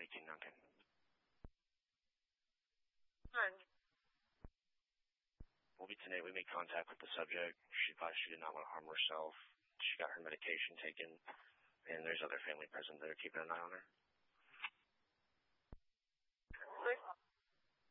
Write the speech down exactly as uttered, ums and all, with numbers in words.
eighteen Duncan. None. We'll be tonight. We made contact with the subject. She advised she did not want to harm herself. She got her medication taken, and there's other family present that are keeping an eye on her.